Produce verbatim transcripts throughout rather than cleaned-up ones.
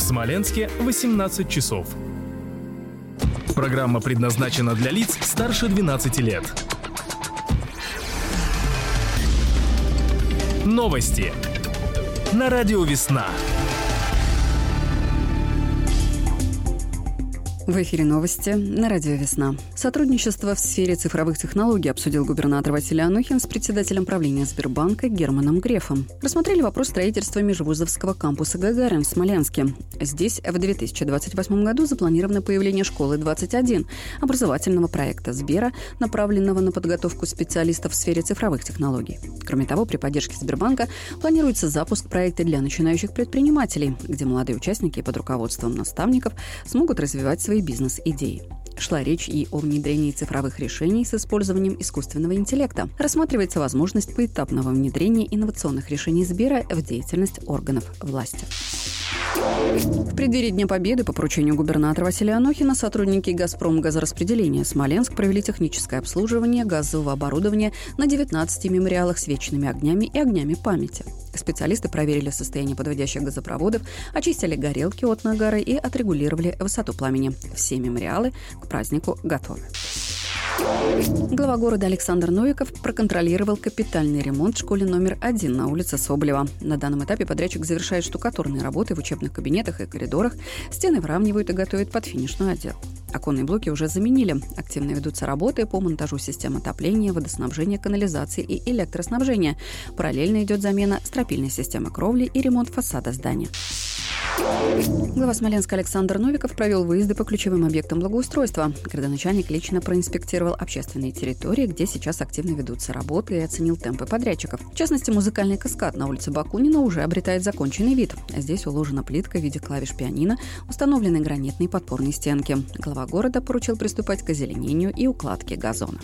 Смоленске восемнадцать часов. Программа предназначена для лиц старше двенадцати лет. Новости на радио «Весна». В эфире новости на радио «Весна». Сотрудничество в сфере цифровых технологий обсудил губернатор Василий Анохин с председателем правления Сбербанка Германом Грефом. Рассмотрели вопрос строительства межвузовского кампуса «Гагарин» в Смоленске. Здесь в две тысячи двадцать восьмом году запланировано появление школы двадцать один, образовательного проекта Сбера, направленного на подготовку специалистов в сфере цифровых технологий. Кроме того, при поддержке Сбербанка планируется запуск проекта для начинающих предпринимателей, где молодые участники под руководством наставников смогут развивать свои бизнес-идеи. Шла речь и о внедрении цифровых решений с использованием искусственного интеллекта. Рассматривается возможность поэтапного внедрения инновационных решений Сбера в деятельность органов власти. В преддверии Дня Победы по поручению губернатора Василия Анохина сотрудники «Газпром» газораспределения Смоленск провели техническое обслуживание газового оборудования на девятнадцати мемориалах с вечными огнями и огнями памяти. Специалисты проверили состояние подводящих газопроводов, очистили горелки от нагара и отрегулировали высоту пламени. Все мемориалы к празднику готовы. Глава города Александр Новиков проконтролировал капитальный ремонт в школе номер один на улице Соболева. На данном этапе подрядчик завершает штукатурные работы в учебных кабинетах и коридорах, стены выравнивают и готовят под финишную отделку. Оконные блоки уже заменили. Активно ведутся работы по монтажу систем отопления, водоснабжения, канализации и электроснабжения. Параллельно идет замена стропильной системы кровли и ремонт фасада здания. Глава Смоленска Александр Новиков провел выезды по ключевым объектам благоустройства. Градоначальник лично проинспектировал общественные территории, где сейчас активно ведутся работы, и оценил темпы подрядчиков. В частности, музыкальный каскад на улице Бакунина уже обретает законченный вид. Здесь уложена плитка в виде клавиш пианино, установлены гранитные подпорные стенки. Глава города поручил приступать к озеленению и укладке газона.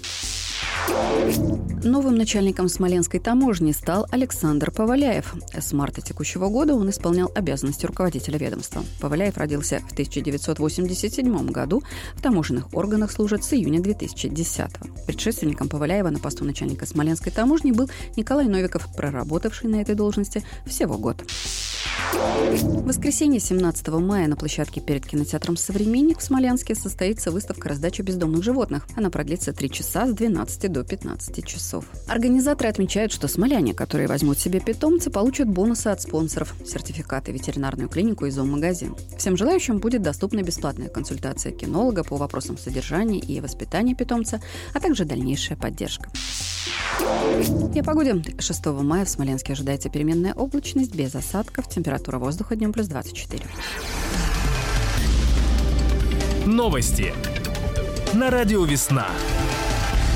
Новым начальником Смоленской таможни стал Александр Поваляев. С марта текущего года он исполнял обязанности руководителя ведомства. Поваляев родился в тысяча девятьсот восемьдесят седьмом году, в таможенных органах служит с июня две тысячи десятого. Предшественником Поваляева на посту начальника Смоленской таможни был Николай Новиков, проработавший на этой должности всего год. В воскресенье семнадцатого мая на площадке перед кинотеатром «Современник» в Смоленске состоится выставка раздачи бездомных животных. Она продлится три часа с двенадцати до пятнадцати часов. Организаторы отмечают, что смоляне, которые возьмут себе питомца, получат бонусы от спонсоров, сертификаты, ветеринарную клинику и зоомагазин. Всем желающим будет доступна бесплатная консультация кинолога по вопросам содержания и воспитания питомца, а также дальнейшая поддержка. И о погоде. шестого мая в Смоленске ожидается переменная облачность без осадков. Температура воздуха днем плюс двадцать четыре. Новости на радио «Весна».